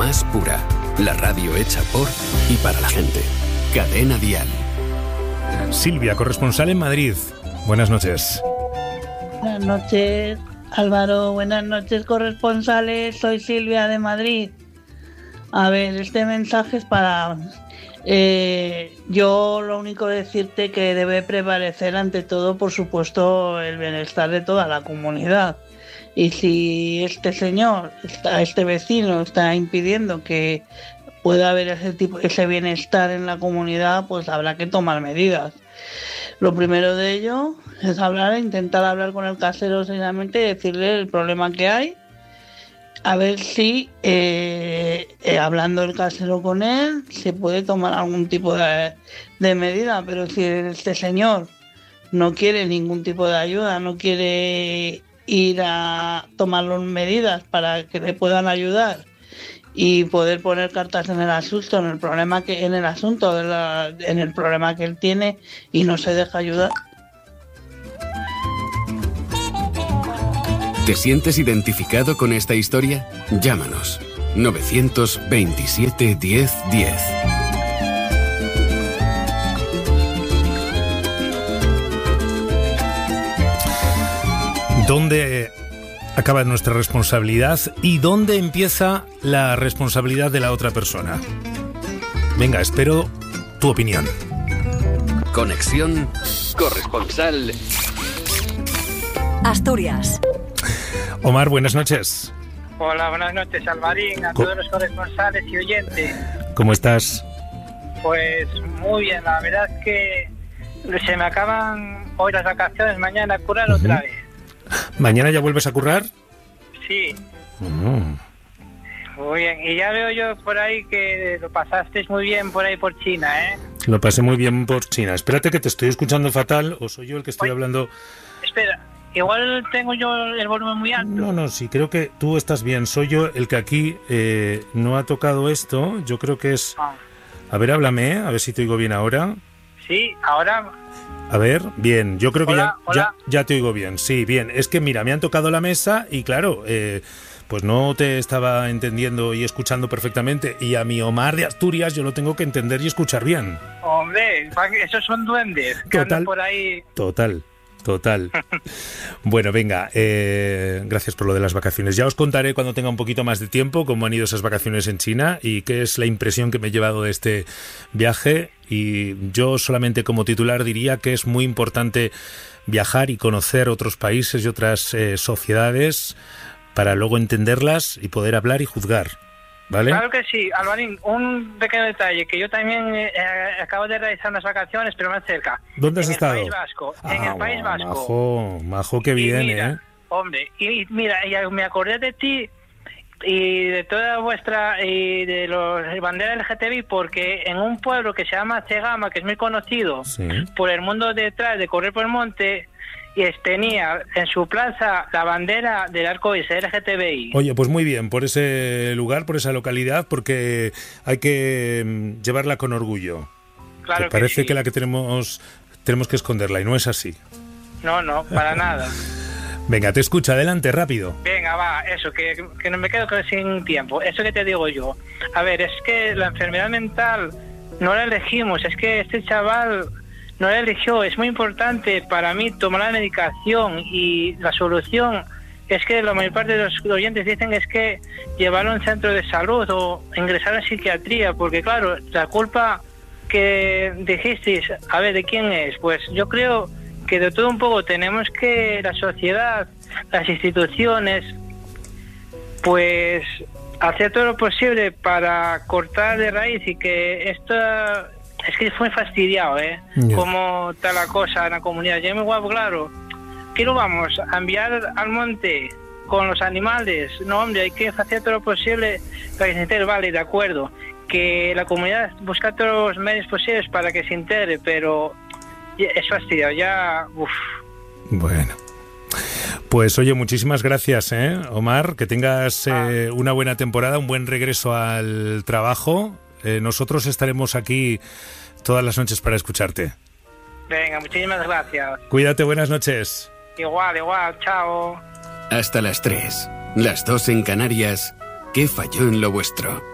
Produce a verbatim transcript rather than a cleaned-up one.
más pura. La radio hecha por y para la gente. Cadena Dial. Silvia, corresponsal en Madrid. Buenas noches. Buenas noches, Álvaro. Buenas noches, corresponsales. Soy Silvia de Madrid. A ver, este mensaje es para... Eh, yo lo único decirte que debe prevalecer ante todo, por supuesto, el bienestar de toda la comunidad. Y si este señor, este vecino, está impidiendo que pueda haber ese tipo, ese bienestar en la comunidad, pues habrá que tomar medidas. Lo primero de ello es hablar, intentar hablar con el casero seriamente y decirle el problema que hay. A ver si, eh, eh, hablando el casero con él, se puede tomar algún tipo de, de medida. Pero si este señor no quiere ningún tipo de ayuda, no quiere ir a tomar las medidas para que le puedan ayudar y poder poner cartas en el asunto, en el problema que, en el asunto, de la, en el problema que él tiene, y no se deja ayudar. ¿Te sientes identificado con esta historia? Llámanos. novecientos veintisiete diez diez. ¿Dónde acaba nuestra responsabilidad y dónde empieza la responsabilidad de la otra persona? Venga, espero tu opinión. Conexión corresponsal Asturias. Omar, buenas noches. Hola, buenas noches, Alvarín, a Co- todos los corresponsales y oyentes. ¿Cómo estás? Pues muy bien, la verdad es que se me acaban hoy las vacaciones, mañana a curar Uh-huh. otra vez. ¿Mañana ya vuelves a currar? Sí, Uh, muy bien. Y ya veo yo por ahí que lo pasasteis muy bien por ahí por China, ¿eh? Lo pasé muy bien por China. Espérate que te estoy escuchando fatal, o soy yo el que estoy Oye. hablando... Espera, igual tengo yo el volumen muy alto. No, no, sí, creo que tú estás bien. Soy yo el que aquí eh, no ha tocado esto. Yo creo que es... Ah, A ver, háblame, a ver si te oigo bien ahora. sí, ahora... A ver, bien, yo creo que Hola, ya, ya, hola. ya te oigo bien. Sí, bien. Es que mira, me han tocado la mesa y claro, eh, pues no te estaba entendiendo y escuchando perfectamente. Y a mi Omar de Asturias yo lo tengo que entender y escuchar bien. Hombre, esos son duendes que Total. andan por ahí... Total, total. Bueno, venga, eh, gracias por lo de las vacaciones. Ya os contaré cuando tenga un poquito más de tiempo cómo han ido esas vacaciones en China y qué es la impresión que me he llevado de este viaje. Y yo solamente como titular diría que es muy importante viajar y conocer otros países y otras eh, sociedades para luego entenderlas y poder hablar y juzgar, ¿vale? Claro que sí, Alvarín, un pequeño detalle, que yo también eh, acabo de realizar unas vacaciones, pero más cerca. ¿Dónde has en estado? En el País Vasco, en Ah, el País Vasco. Majo, majo, qué Y bien, mira, ¿eh? Hombre, y mira, y me acordé de ti y de toda vuestra, y de los banderas L G T B I, porque en un pueblo que se llama Cegama, que es muy conocido Sí. por el mundo detrás de correr por el monte, y es- tenía en su plaza la bandera del arco iris L G T B I. Oye, pues muy bien, por ese lugar, por esa localidad, porque hay que mm, llevarla con orgullo. Claro que que parece sí. que la que tenemos tenemos que esconderla y no es así. No, no, para nada. Venga, te escucho, adelante, rápido. Venga, va, eso, que, que no me quedo con- sin tiempo. Eso que te digo yo. A ver, es que la enfermedad mental no la elegimos, es que este chaval no la eligió. Es muy importante para mí tomar la medicación, y la solución es que la mayor parte de los oyentes dicen es que llevarlo a un centro de salud o ingresar a psiquiatría, porque claro, la culpa que dijisteis, a ver, ¿de quién es? Pues yo creo que de todo un poco tenemos que la sociedad, las instituciones, pues hacer todo lo posible para cortar de raíz, y que esto es que fue fastidiado, ¿eh? Ya. Como está la cosa en la comunidad. Yo me guapo, claro, ¿qué lo vamos a enviar al monte con los animales? No, hombre, hay que hacer todo lo posible para que se integre. Vale, de acuerdo, que la comunidad busca todos los medios posibles para que se integre, pero es fastidiado, ya, uff. Bueno. Pues oye, muchísimas gracias, ¿eh, Omar? Que tengas eh, una buena temporada, un buen regreso al trabajo. Eh, nosotros estaremos aquí todas las noches para escucharte. Venga, muchísimas gracias. Cuídate, buenas noches. Igual, igual, chao. Hasta las tres. Las dos en Canarias. ¿Qué falló en lo vuestro?